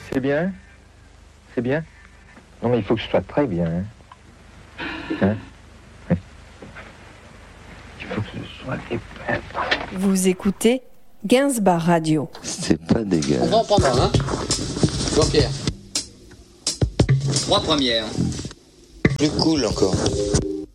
C'est bien? C'est bien? Non, mais il faut que ce soit très bien. Hein? Oui. Il faut que ce soit épais. Vous écoutez Gainsbar Radio. C'est pas dégueu. On va en prendre un, hein? Jean-Pierre. 3 premières. Plus cool encore.